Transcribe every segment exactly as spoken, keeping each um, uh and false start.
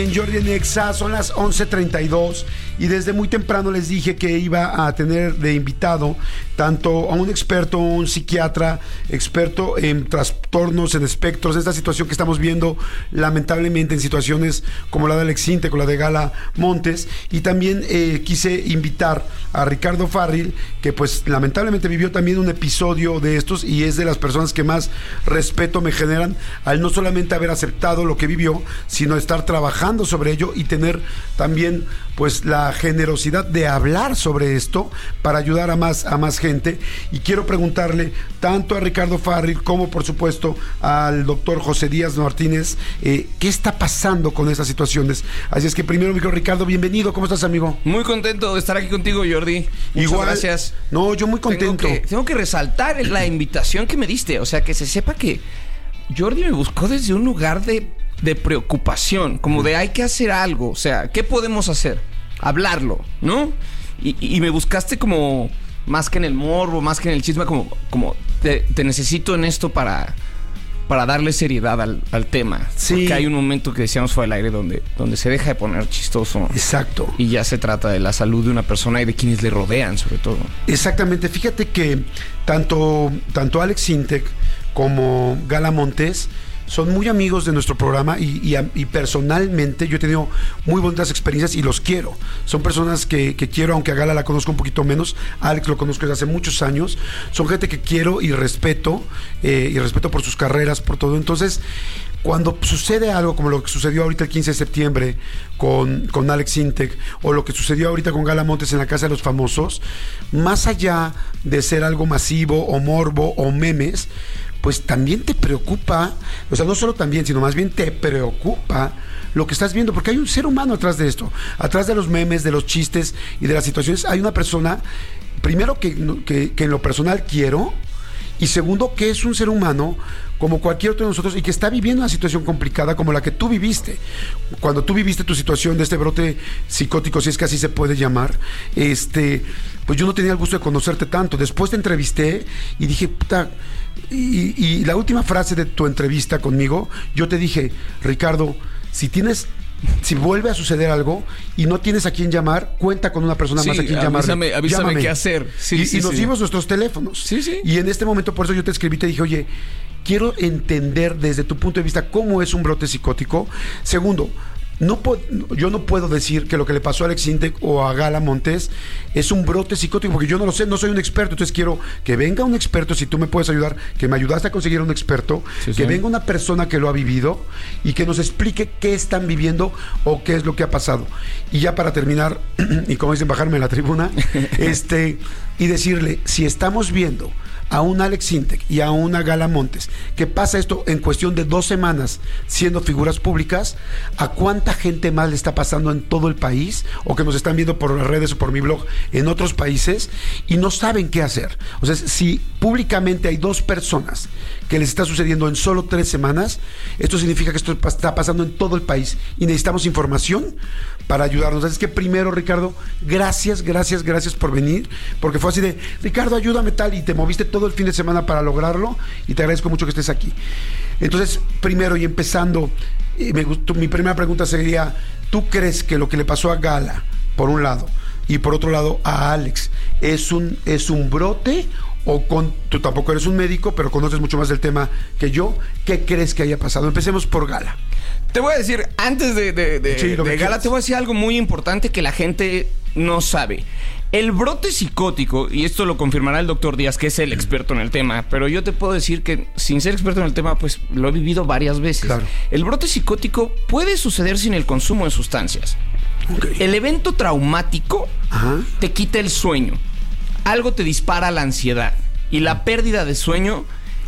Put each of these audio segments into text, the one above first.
en Jordi en Exa, son las once treinta y dos y desde muy temprano les dije que iba a tener de invitado tanto a un experto, un psiquiatra, experto en trastornos, en espectros, esta situación que estamos viendo lamentablemente en situaciones como la de Alex Sintek o la de Gala Montes, y también eh, quise invitar a Ricardo Farril, que pues lamentablemente vivió también un episodio de estos y es de las personas que más respeto me generan al no solamente haber aceptado lo que vivió, sino estar trabajando sobre ello y tener también pues la generosidad de hablar sobre esto para ayudar a más, a más gente. Y quiero preguntarle tanto a Ricardo Farril como por supuesto al doctor José Díaz Martínez eh, qué está pasando con estas situaciones. Así es que primero, mi Ricardo, bienvenido. ¿Cómo estás, amigo? Muy contento de estar aquí contigo, Jordi. Muchas Igual, gracias. No, yo muy contento. Tengo que, tengo que resaltar la invitación que me diste. O sea, que se sepa que Jordi me buscó desde un lugar de, de preocupación, como de hay que hacer algo. O sea, ¿qué podemos hacer? Hablarlo, ¿no? Y, y me buscaste como más que en el morbo, más que en el chisme, como, como te, te necesito en esto para, para darle seriedad al, al tema. Sí. Porque hay un momento que decíamos fuera del aire donde, donde se deja de poner chistoso. Exacto. Y ya se trata de la salud de una persona y de quienes le rodean, sobre todo. Exactamente. Fíjate que tanto, tanto Alex Sintek como Gala Montes son muy amigos de nuestro programa y, y, y personalmente yo he tenido muy bonitas experiencias y los quiero. Son personas que, que quiero, aunque a Gala la conozco un poquito menos. A Alex lo conozco desde hace muchos años. Son gente que quiero y respeto, eh, y respeto por sus carreras, por todo. Entonces, cuando sucede algo como lo que sucedió ahorita el quince de septiembre con, con Alex Sintek, o lo que sucedió ahorita con Gala Montes en la Casa de los Famosos, más allá de ser algo masivo o morbo o memes, pues también te preocupa, o sea, no solo también, sino más bien te preocupa lo que estás viendo, porque hay un ser humano atrás de esto, atrás de los memes, de los chistes y de las situaciones. Hay una persona, primero que, que, que en lo personal quiero, y segundo que es un ser humano como cualquier otro de nosotros y que está viviendo una situación complicada como la que tú viviste. Cuando tú viviste tu situación de este brote psicótico, si es que así se puede llamar, este, pues yo no tenía el gusto de conocerte tanto. Después te entrevisté y dije, puta, y, y la última frase de tu entrevista conmigo, yo te dije, Ricardo, si tienes... si vuelve a suceder algo y no tienes a quién llamar, cuenta con una persona sí, más a quien llamar. Avísame, avísame qué hacer. Sí, y, sí, y nos sí. dimos nuestros teléfonos. Sí, sí. Y en este momento, por eso yo te escribí, te dije, oye, quiero entender desde tu punto de vista cómo es un brote psicótico. Segundo, no yo no puedo decir que lo que le pasó a Alex Sintek o a Gala Montes es un brote psicótico, porque yo no lo sé, no soy un experto. Entonces quiero que venga un experto, si tú me puedes ayudar, que me ayudaste a conseguir un experto, sí, que sí. venga una persona que lo ha vivido y que nos explique qué están viviendo o qué es lo que ha pasado. Y ya para terminar, y como dicen, bajarme a la tribuna, este, y decirle, si estamos viendo a un Alex Sintek y a una Gala Montes, que pasa esto en cuestión de dos semanas siendo figuras públicas, ¿a cuánta gente más le está pasando en todo el país? O que nos están viendo por las redes o por mi blog en otros países y no saben qué hacer. O sea, si públicamente hay dos personas que les está sucediendo en solo tres semanas, esto significa que esto está pasando en todo el país y necesitamos información para ayudarnos. Así que primero, Ricardo, gracias, gracias, gracias por venir, porque fue así de, Ricardo, ayúdame tal, y te moviste todo el fin de semana para lograrlo y te agradezco mucho que estés aquí. Entonces, primero y empezando, eh, me gustó, mi primera pregunta sería, ¿tú crees que lo que le pasó a Gala, por un lado, y por otro lado a Alex, es un, es un brote? O con, tú tampoco eres un médico, pero conoces mucho más del tema que yo. ¿Qué crees que haya pasado? Empecemos por Gala. Te voy a decir, antes de, de, de, sí, de Gala, quieras. Te voy a decir algo muy importante que la gente no sabe. El brote psicótico, y esto lo confirmará el doctor Díaz, que es el experto en el tema, pero yo te puedo decir que sin ser experto en el tema, pues lo he vivido varias veces. Claro. El brote psicótico puede suceder sin el consumo de sustancias. Okay. El evento traumático Ajá. te quita el sueño. Algo te dispara la ansiedad. Y la pérdida de sueño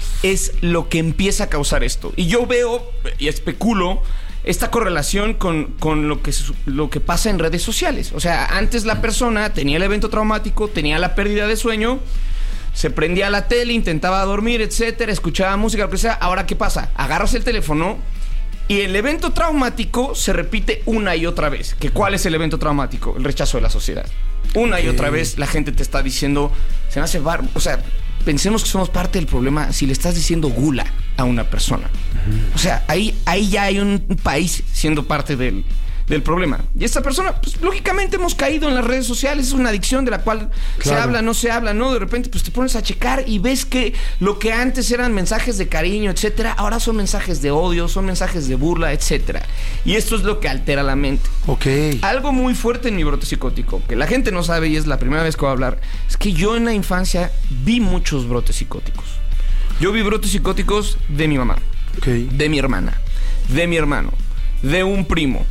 es lo que empieza a causar esto. Y yo veo y especulo esta correlación con, con lo, que, lo que pasa en redes sociales. O sea, antes la persona tenía el evento traumático, tenía la pérdida de sueño, se prendía la tele, intentaba dormir, etcétera, escuchaba música, lo que sea. Ahora, ¿qué pasa? Agarras el teléfono y el evento traumático se repite una y otra vez. ¿Que cuál es el evento traumático? El rechazo de la sociedad. Una y otra vez la gente te está diciendo, se me hace bar... O sea, pensemos que somos parte del problema si le estás diciendo gula. a una persona. Uh-huh. O sea, ahí, ahí ya hay un país siendo parte del, del problema. Y esta persona, pues lógicamente hemos caído en las redes sociales, es una adicción de la cual claro. se habla, no se habla, ¿no? De repente pues te pones a checar y ves que lo que antes eran mensajes de cariño, etcétera, ahora son mensajes de odio, son mensajes de burla, etcétera. Y esto es lo que altera la mente. Ok. Algo muy fuerte en mi brote psicótico, que la gente no sabe y es la primera vez que voy a hablar, es que yo en la infancia vi muchos brotes psicóticos. Yo vi brotes psicóticos de mi mamá, okay. de mi hermana, de mi hermano, de un primo.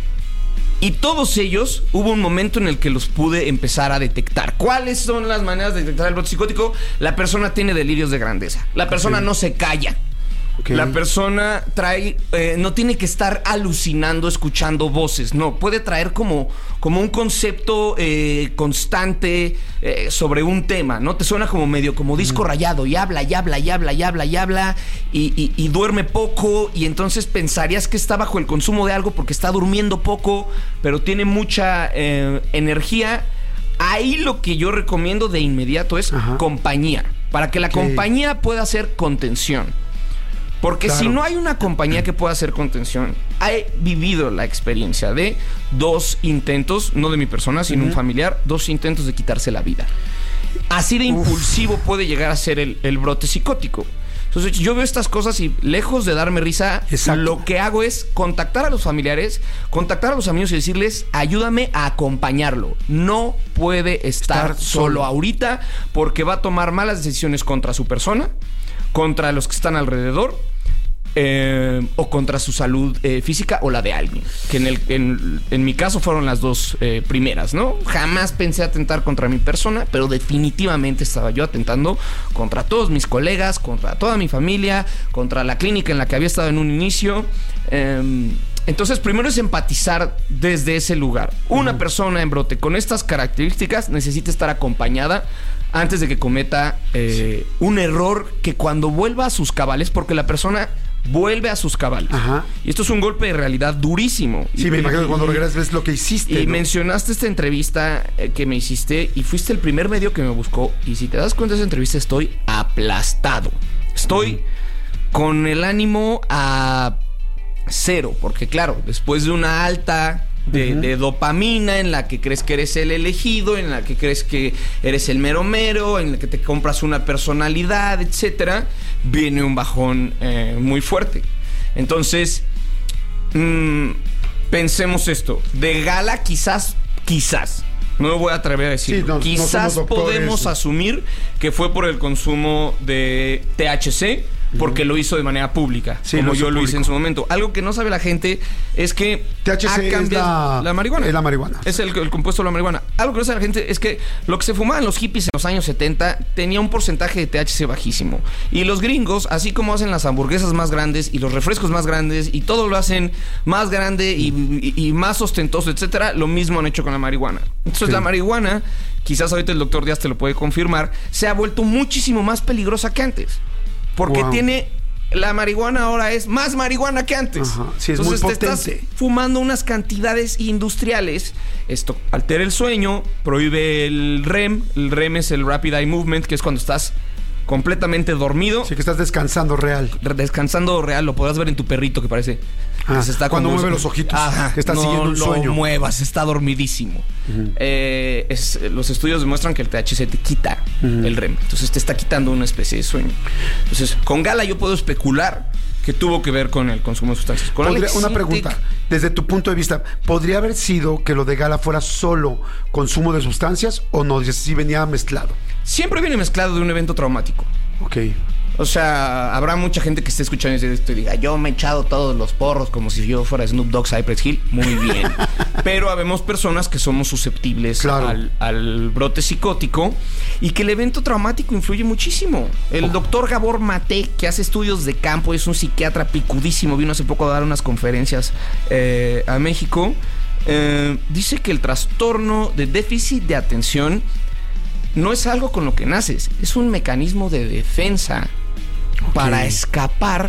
Y todos ellos, hubo un momento en el que los pude empezar a detectar. ¿Cuáles son las maneras de detectar el brote psicótico? La persona tiene delirios de grandeza. La persona okay. no se calla. Okay. La persona trae, eh, no tiene que estar alucinando, escuchando voces. No, puede traer como, como un concepto eh, constante eh, sobre un tema, ¿no? Te suena como medio como disco mm. rayado y habla, y habla, y habla, y habla, y habla y, y, y duerme poco y entonces pensarías que está bajo el consumo de algo porque está durmiendo poco, pero tiene mucha eh, energía. Ahí lo que yo recomiendo de inmediato es Ajá. compañía, para que la okay. compañía pueda hacer contención. Porque claro. si no hay una compañía que pueda hacer contención, he vivido la experiencia de dos intentos, no de mi persona, sino uh-huh. un familiar, dos intentos de quitarse la vida. Así de Uf. impulsivo puede llegar a ser el, el brote psicótico. Entonces yo veo estas cosas y lejos de darme risa, Exacto. lo que hago es contactar a los familiares, contactar a los amigos y decirles, ayúdame a acompañarlo. No puede estar, estar solo, solo ahorita porque va a tomar malas decisiones contra su persona, contra los que están alrededor, eh, o contra su salud eh, física o la de alguien. Que en, el, en, en mi caso fueron las dos eh, primeras, ¿no? Jamás pensé atentar contra mi persona, pero definitivamente estaba yo atentando contra todos mis colegas, contra toda mi familia, contra la clínica en la que había estado en un inicio. Eh, entonces, primero es empatizar desde ese lugar. Una uh-huh. persona en brote con estas características necesita estar acompañada antes de que cometa eh, sí. un error que cuando vuelva a sus cabales, porque la persona vuelve a sus cabales. Ajá. Y esto es un golpe de realidad durísimo. Sí, y, me imagino que cuando regresas ves lo que hiciste. Y ¿no? mencionaste esta entrevista eh, que me hiciste y fuiste el primer medio que me buscó. Y si te das cuenta de esa entrevista, estoy aplastado. Estoy uh-huh. con el ánimo a cero, porque claro, después de una alta De, uh-huh. de dopamina en la que crees que eres el elegido, en la que crees que eres el mero mero, en la que te compras una personalidad, etcétera, viene un bajón eh, muy fuerte. Entonces, mmm, pensemos esto. De gala, quizás, quizás, no me voy a atrever a decir, sí, no, quizás no podemos asumir que fue por el consumo de T H C, porque lo hizo de manera pública, sí, como yo lo hice en su momento. Algo que no sabe la gente es que T H C ha cambiado es la, la marihuana. Es la marihuana. Es el, el compuesto de la marihuana. Algo que no sabe la gente es que lo que se fumaban los hippies en los años setenta tenía un porcentaje de T H C bajísimo. Y los gringos, así como hacen las hamburguesas más grandes y los refrescos más grandes y todo lo hacen más grande y, y, y más ostentoso, etcétera, lo mismo han hecho con la marihuana. Entonces sí. la marihuana, quizás ahorita el doctor Díaz te lo puede confirmar, se ha vuelto muchísimo más peligrosa que antes. Porque wow. tiene... La marihuana ahora es más marihuana que antes. Ajá, sí, es Entonces muy te potente. Estás fumando unas cantidades industriales. Esto altera el sueño, prohíbe el R E M. El R E M es el Rapid Eye Movement, que es cuando estás completamente dormido. Sí, que estás descansando real. Descansando real, lo podrás ver en tu perrito que parece... Ah, que se está cuando como, mueve los ojitos, ajá, que está no siguiendo un sueño. No lo muevas, está dormidísimo. Uh-huh. eh, es, los estudios demuestran que el T H C te quita uh-huh. el R E M. Entonces te está quitando una especie de sueño. Entonces, con Gala yo puedo especular que tuvo que ver con el consumo de sustancias. Con Podría, una pregunta, desde tu punto de vista, ¿podría haber sido que lo de Gala fuera solo consumo de sustancias o no? Si venía mezclado. Siempre viene mezclado de un evento traumático. Ok. O sea, habrá mucha gente que esté escuchando esto y diga, yo me he echado todos los porros como si yo fuera Snoop Dogg, Cypress Hill. Muy bien. Pero habemos personas que somos susceptibles claro. al, al brote psicótico y que el evento traumático influye muchísimo. El oh. doctor Gabor Maté, que hace estudios de campo, es un psiquiatra picudísimo, vino hace poco a dar unas conferencias eh, a México, eh, dice que el trastorno de déficit de atención no es algo con lo que naces, es un mecanismo de defensa. Okay. Para escapar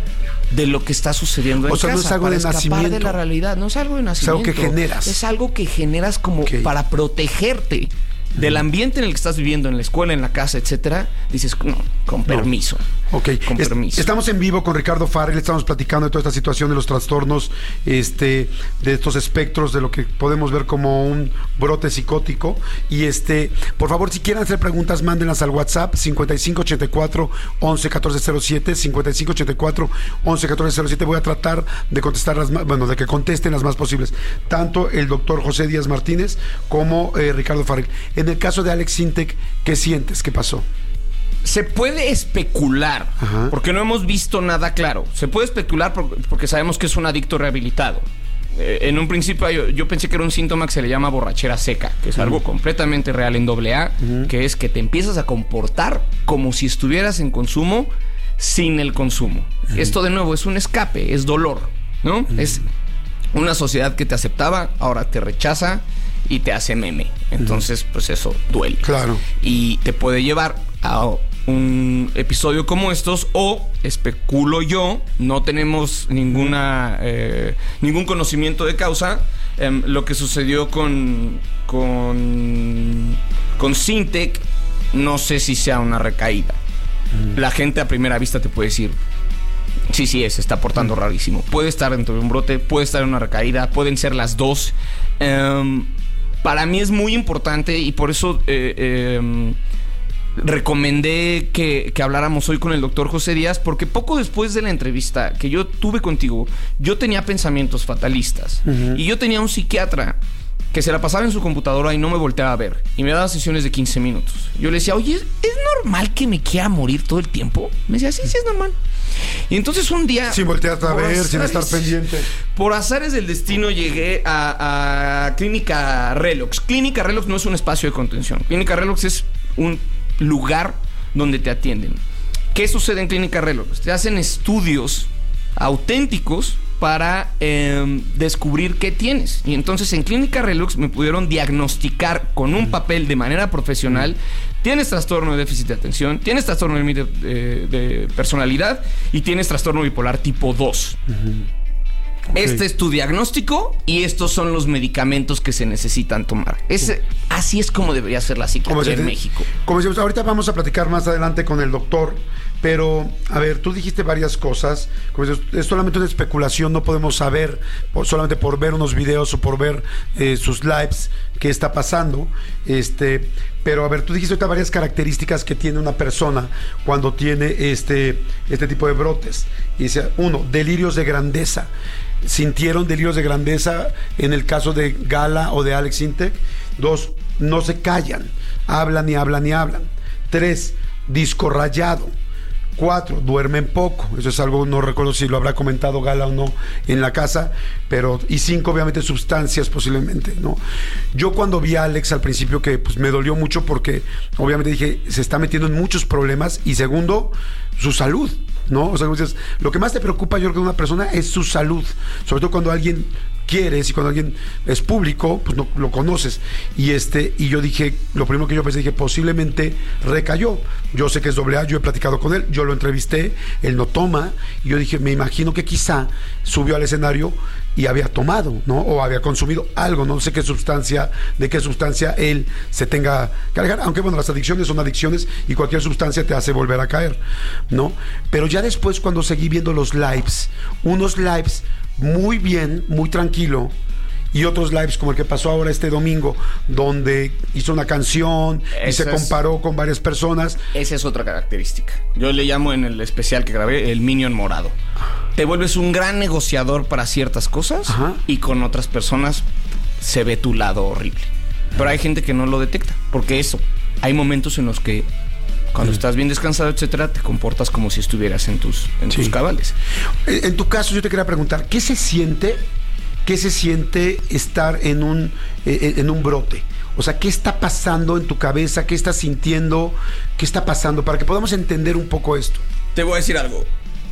de lo que está sucediendo en o sea, casa. No es algo para de escapar nacimiento. de la realidad. No es algo de nacimiento. Es algo que generas. Es algo que generas como okay. para protegerte del ambiente en el que estás viviendo, en la escuela, en la casa, etcétera. Dices, no, con permiso. Ok, con es, permiso. Estamos en vivo con Ricardo Farrell, estamos platicando de toda esta situación de los trastornos, este, de estos espectros, de lo que podemos ver como un brote psicótico. Y este, por favor, si quieren hacer preguntas, mándenlas al WhatsApp cincuenta y cinco ochenta y cuatro once catorce cero siete, cincuenta y cinco ochenta y cuatro once catorce cero siete. Voy a tratar de contestar las más, bueno, de que contesten las más posibles, tanto el doctor José Díaz Martínez como eh, Ricardo Farrell. En el caso de Alex Sintek, ¿qué sientes? ¿Qué pasó? Se puede especular, Ajá. porque no hemos visto nada claro. Se puede especular por, porque sabemos que es un adicto rehabilitado. Eh, en un principio yo, yo pensé que era un síntoma que se le llama borrachera seca, que es uh-huh. algo completamente real en doble A, uh-huh. que es que te empiezas a comportar como si estuvieras en consumo sin el consumo. Uh-huh. Esto de nuevo es un escape, es dolor, ¿no? Uh-huh. Es una sociedad que te aceptaba, ahora te rechaza y te hace meme. Entonces, uh-huh. pues eso duele. Claro. Y te puede llevar a un episodio como estos, o especulo yo, no tenemos ninguna eh, ningún conocimiento de causa, eh, lo que sucedió con con con Sintek, no sé si sea una recaída. Mm. La gente a primera vista te puede decir, sí, sí, es, se está portando mm. rarísimo. Puede estar dentro de un brote, puede estar en una recaída, pueden ser las dos. Um, para mí es muy importante y por eso eh, eh, recomendé que, que habláramos hoy con el doctor José Díaz, porque poco después de la entrevista que yo tuve contigo, yo tenía pensamientos fatalistas. Uh-huh. Y yo tenía un psiquiatra que se la pasaba en su computadora y no me volteaba a ver. Y me daba sesiones de quince minutos. Yo le decía, oye, ¿es normal que me quiera morir todo el tiempo? Me decía, sí, sí es normal. Y entonces un día... Sin voltearte a ver, azares, sin estar pendiente. Por azares del destino llegué a, a Clínica Relox. Clínica Relox no es un espacio de contención. Clínica Relox es un lugar donde te atienden. ¿Qué sucede en Clínica Relox? Te hacen estudios auténticos para eh, descubrir qué tienes. Y entonces en Clínica Relox me pudieron diagnosticar con un papel de manera profesional: tienes trastorno de déficit de atención, tienes trastorno de, de, de personalidad y tienes trastorno bipolar tipo dos. Uh-huh. Okay. Este es tu diagnóstico y estos son los medicamentos que se necesitan tomar. Es, así es como debería ser la psiquiatría en México. Como decimos, ahorita vamos a platicar más adelante con el doctor, pero, a ver, tú dijiste varias cosas. Como decimos, es solamente una especulación, no podemos saber, por, solamente por ver unos videos o por ver eh, sus lives, qué está pasando. Este, pero, a ver, tú dijiste ahorita varias características que tiene una persona cuando tiene este, este tipo de brotes. Y dice, uno, delirios de grandeza. ¿Sintieron delirios de grandeza en el caso de Gala o de Alex Sintek? Dos, no se callan, hablan y hablan y hablan. Tres, disco rayado. Cuatro, duermen poco. Eso es algo, no recuerdo si lo habrá comentado Gala o no en la casa, pero, y cinco, obviamente, sustancias posiblemente, ¿no? Yo cuando vi a Alex al principio, que pues me dolió mucho porque obviamente dije, se está metiendo en muchos problemas, y segundo, su salud, ¿no? O sea, lo que más te preocupa, yo creo, que de una persona es su salud, sobre todo cuando alguien quieres y cuando alguien es público, pues no lo conoces. Y este, y yo dije, lo primero que yo pensé, dije, posiblemente recayó. Yo sé que es doble A, yo he platicado con él, yo lo entrevisté, él no toma, y yo dije, me imagino que quizá subió al escenario y había tomado, ¿no? O había consumido algo, no sé qué sustancia, de qué sustancia él se tenga que alejar, aunque bueno, las adicciones son adicciones y cualquier sustancia te hace volver a caer, ¿no? Pero ya después, cuando seguí viendo los lives, unos lives muy bien, muy tranquilo, y otros lives como el que pasó ahora este domingo, donde hizo una canción y se comparó es, con varias personas. Esa es otra característica. Yo le llamo en el especial que grabé el Minion morado. Te vuelves un gran negociador para ciertas cosas. Ajá. Y con otras personas se ve tu lado horrible. Pero hay gente que no lo detecta, porque eso, hay momentos en los que cuando estás bien descansado, etcétera, te comportas como si estuvieras en tus, en sí. tus cabales. En tu caso, yo te quería preguntar, ¿qué se siente, qué se siente estar en un, eh, en un brote? O sea, ¿qué está pasando en tu cabeza? ¿Qué estás sintiendo? ¿Qué está pasando? Para que podamos entender un poco esto. Te voy a decir algo.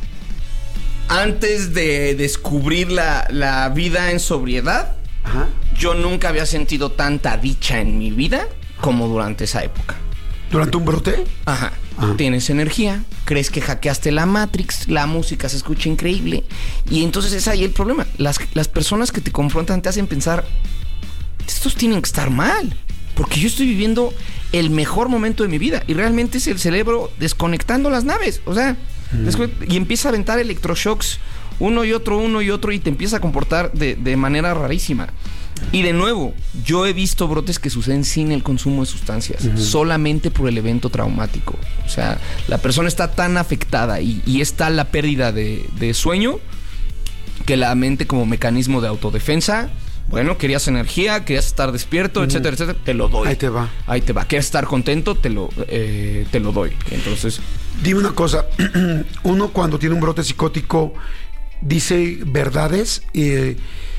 Antes de descubrir la, la vida en sobriedad, Ajá. yo nunca había sentido tanta dicha en mi vida como durante esa época. ¿Durante un brote? Ajá. Ajá. Tienes energía, crees que hackeaste la Matrix, la música se escucha increíble, y entonces es ahí el problema. Las, las personas que te confrontan te hacen pensar, estos tienen que estar mal, porque yo estoy viviendo el mejor momento de mi vida. Y realmente es el cerebro desconectando las naves. O sea, mm. y empieza a aventar electroshocks uno y otro, uno y otro, y te empieza a comportar de, de manera rarísima. Y de nuevo, yo he visto brotes que suceden sin el consumo de sustancias, uh-huh. solamente por el evento traumático. O sea, la persona está tan afectada y, y está la pérdida de, de sueño que la mente, como mecanismo de autodefensa, bueno, querías energía, querías estar despierto, uh-huh. etcétera, etcétera, te lo doy. Ahí te va. Ahí te va. Quieres estar contento, te lo, eh, te lo doy. Entonces, dime una cosa. Uno, cuando tiene un brote psicótico, dice verdades, eh,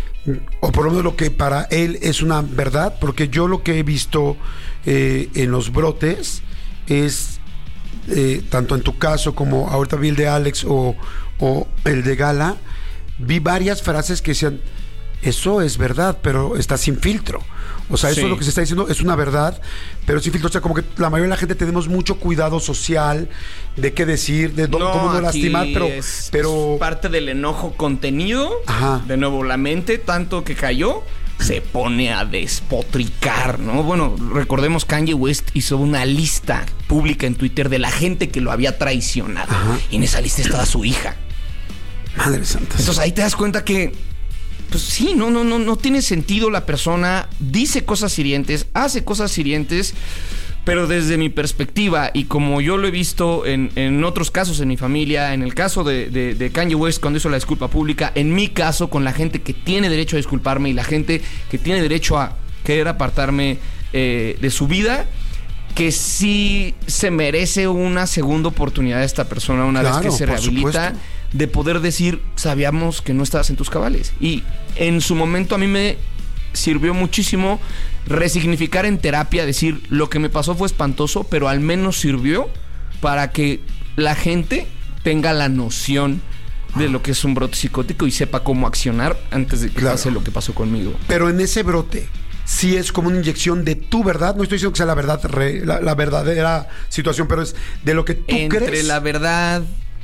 o por lo menos lo que para él es una verdad, porque yo lo que he visto eh, en los brotes es, eh, tanto en tu caso como ahorita vi el de Alex o, o el de Gala, vi varias frases que decían, eso es verdad, pero está sin filtro. O sea, eso sí. Es lo que se está diciendo, es una verdad, pero sin filtro. O sea, como que la mayoría de la gente tenemos mucho cuidado social de qué decir, de no, cómo no lastimar, pero, es, pero... es parte del enojo contenido. Ajá. De nuevo, la mente, tanto que cayó, se pone a despotricar, ¿no? Bueno, recordemos, Kanye West hizo una lista pública en Twitter de la gente que lo había traicionado. Ajá. Y en esa lista estaba su hija. Madre santa. Entonces ahí te das cuenta que, pues sí, no, no, no, no tiene sentido. La persona dice cosas hirientes, hace cosas hirientes, pero desde mi perspectiva, y como yo lo he visto en, en otros casos en mi familia, en el caso de, de, de Kanye West cuando hizo la disculpa pública, en mi caso con la gente que tiene derecho a disculparme y la gente que tiene derecho a querer apartarme eh, de su vida, que sí se merece una segunda oportunidad de esta persona una claro, vez que se rehabilita, supuesto. De poder decir, sabíamos que no estabas en tus cabales. Y en su momento a mí me sirvió muchísimo resignificar en terapia, decir, lo que me pasó fue espantoso, pero al menos sirvió para que la gente tenga la noción de lo que es un brote psicótico y sepa cómo accionar antes de que claro. pase lo que pasó conmigo. Pero en ese brote, sí es como una inyección de tu verdad. No estoy diciendo que sea la verdad, re, la, la verdadera situación, pero es de lo que tú Entre crees. Entre la verdad,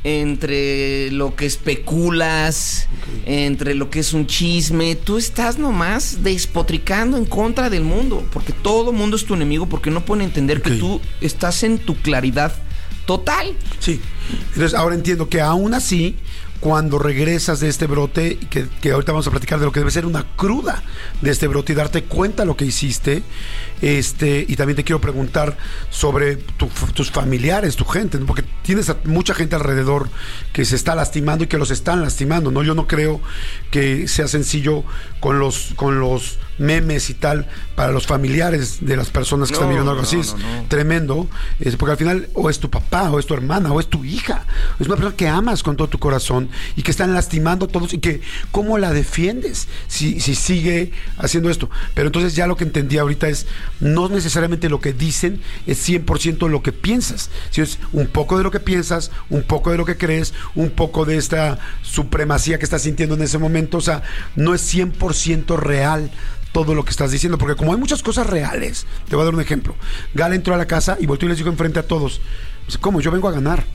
entre lo que especulas, okay. entre lo que es un chisme, tú estás nomás despotricando en contra del mundo, porque todo mundo es tu enemigo, porque no pueden entender okay. que tú estás en tu claridad total. Sí, entonces ahora entiendo que aún así, cuando regresas de este brote, que, que ahorita vamos a platicar de lo que debe ser una cruda de este brote y darte cuenta de lo que hiciste, este, y también te quiero preguntar sobre tu, tus familiares, tu gente, ¿no? Porque tienes a mucha gente alrededor que se está lastimando y que los están lastimando, ¿no? Yo no creo que sea sencillo con los, con los memes y tal para los familiares de las personas que no, están viviendo algo no, así, es no, no. tremendo, es porque al final o es tu papá, o es tu hermana, o es tu hija, es una persona que amas con todo tu corazón y que están lastimando a todos, y que ¿cómo la defiendes si, si sigue haciendo esto? Pero entonces ya lo que entendí ahorita es, no necesariamente lo que dicen es cien por ciento lo que piensas, sino es un poco de lo que piensas, un poco de lo que crees, un poco de esta supremacía que estás sintiendo en ese momento. O sea, no es cien por ciento real todo lo que estás diciendo, porque como hay muchas cosas reales, te voy a dar un ejemplo. Gala entró a la casa y volteó y les dijo enfrente a todos, ¿cómo? Yo vengo a ganar.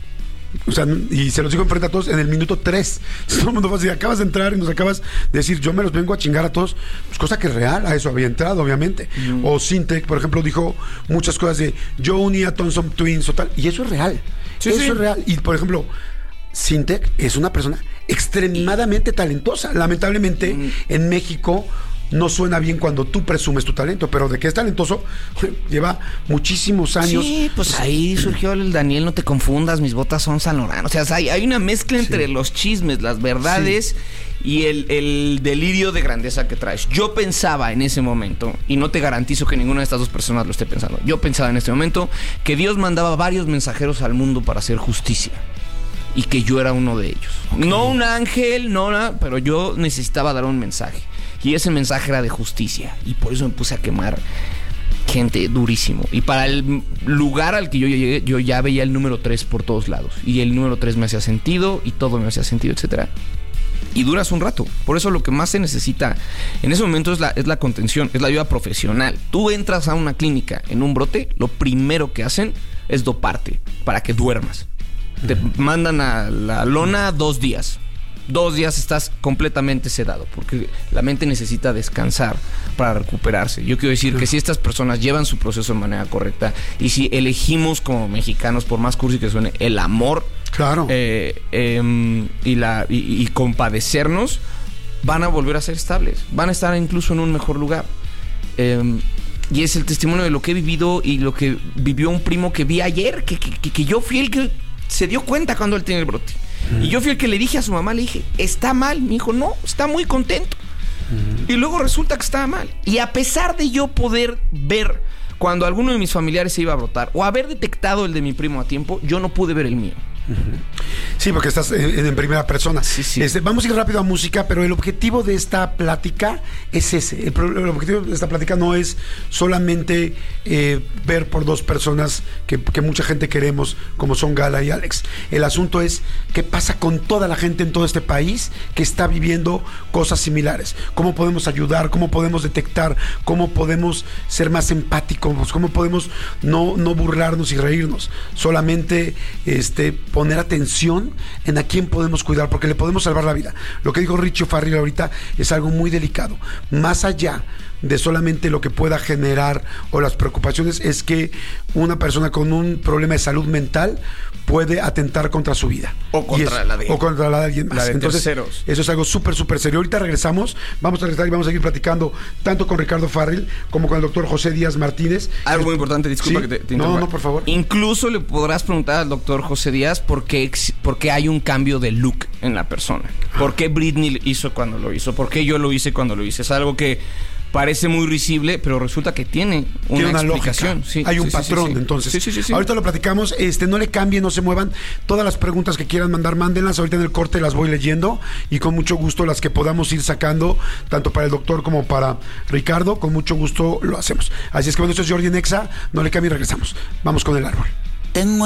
O sea, y se los dijo enfrente a todos en el minuto tres. Todo el mundo fue así, acabas de entrar y nos acabas de decir, yo me los vengo a chingar a todos. Pues cosa que es real, a eso había entrado, obviamente. Mm. O Sintec, por ejemplo, dijo muchas cosas de, yo uní a Thompson Twins o tal, y eso es real. Sí, eso sí. es real. Y, por ejemplo, Sintec es una persona extremadamente talentosa. Lamentablemente, mm. en México no suena bien cuando tú presumes tu talento, pero de que es talentoso, lleva muchísimos años. Sí, pues ahí surgió el Daniel, no te confundas, mis botas son San Lorano. O sea, hay, hay una mezcla entre sí. los chismes, las verdades sí. y el, el delirio de grandeza que traes. Yo pensaba en ese momento, y no te garantizo que ninguna de estas dos personas lo esté pensando, yo pensaba en este momento que Dios mandaba varios mensajeros al mundo para hacer justicia. Y que yo era uno de ellos. Okay. No un ángel, no nada, pero yo necesitaba dar un mensaje. Y ese mensaje era de justicia. Y por eso me puse a quemar gente durísimo. Y para el lugar al que yo llegué, yo ya veía el número tres por todos lados. Y el número tres me hacía sentido, y todo me hacía sentido, etcétera. Y duras un rato. Por eso lo que más se necesita en ese momento es la, es la contención, es la ayuda profesional. Tú entras a una clínica en un brote, lo primero que hacen es doparte para que duermas. Te mandan a la lona dos días. dos días estás completamente sedado, porque la mente necesita descansar para recuperarse. Yo quiero decir que si estas personas llevan su proceso de manera correcta y si elegimos como mexicanos, por más cursi que suene, el amor, claro, eh, eh, y, la, y, y compadecernos, van a volver a ser estables, van a estar incluso en un mejor lugar. Eh, y es el testimonio de lo que he vivido y lo que vivió un primo que vi ayer, que, que, que yo fui el que se dio cuenta cuando él tiene el brote. Uh-huh. Y yo fui el que le dije a su mamá, le dije, está mal. Me dijo, no, está muy contento. Uh-huh. Y luego resulta que estaba mal. Y a pesar de yo poder ver cuando alguno de mis familiares se iba a brotar o haber detectado el de mi primo a tiempo, yo no pude ver el mío. Sí, porque estás en, en primera persona. Sí, sí. Este, vamos a ir rápido a música, pero el objetivo de esta plática es ese. El, el objetivo de esta plática no es solamente eh, ver por dos personas que, que mucha gente queremos, como son Gala y Alex. El asunto es qué pasa con toda la gente en todo este país que está viviendo cosas similares. Cómo podemos ayudar, cómo podemos detectar, cómo podemos ser más empáticos, cómo podemos no, no burlarnos y reírnos. Solamente este poner atención en a quién podemos cuidar, porque le podemos salvar la vida. Lo que dijo Richie Farrell ahorita es algo muy delicado. Más allá de solamente lo que pueda generar o las preocupaciones, es que una persona con un problema de salud mental puede atentar contra su vida. O contra es, la de o contra la de alguien más. La de Entonces, terceros. Eso es algo súper, súper serio. Ahorita regresamos, vamos a regresar y vamos a seguir platicando tanto con Ricardo Farrell como con el doctor José Díaz Martínez. Algo muy importante, disculpa ¿Sí? que te, te No, no, por favor. Incluso le podrás preguntar al doctor José Díaz por qué, por qué hay un cambio de look en la persona. ¿Por qué Britney hizo cuando lo hizo? ¿Por qué yo lo hice cuando lo hice? Es algo que parece muy risible, pero resulta que tiene una, tiene una explicación. Lógica. Sí, Hay un sí, patrón, sí, sí. entonces. Sí, sí, sí, sí. Ahorita lo platicamos. Este, no le cambien, no se muevan. Todas las preguntas que quieran mandar, mándenlas. Ahorita en el corte las voy leyendo y con mucho gusto las que podamos ir sacando, tanto para el doctor como para Ricardo, con mucho gusto lo hacemos. Así es que bueno, esto es Jordi en Exa. No le cambien, regresamos. Vamos con el árbol. Tengo